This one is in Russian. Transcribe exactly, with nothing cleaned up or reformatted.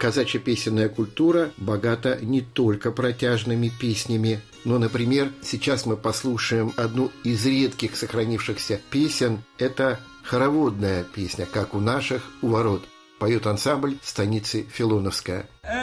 казачья песенная культура богата не только протяжными песнями, но, например, сейчас мы послушаем одну из редких сохранившихся песен. Это хороводная песня «Как у наших у ворот». Поет ансамбль станицы Филоновская.